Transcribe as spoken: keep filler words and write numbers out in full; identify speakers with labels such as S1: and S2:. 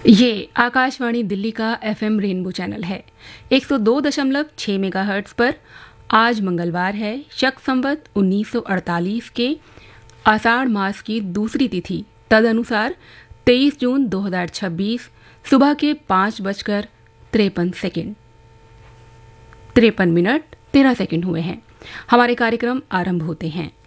S1: ये आकाशवाणी दिल्ली का FM rainbow channel है एक सौ दो दशमलव छह मेगाहर्ट्ज पर। आज मंगलवार है, शक संवत उन्नीस सौ अड़तालीस के आषाढ़ मास की दूसरी तिथि तदनुसार तेईस जून दो हज़ार छब्बीस सुबह के पाँच बजकर तिरपन सेकेंड तिरपन मिनट तेरह सेकेंड हुए हैं। हमारे कार्यक्रम आरंभ होते हैं।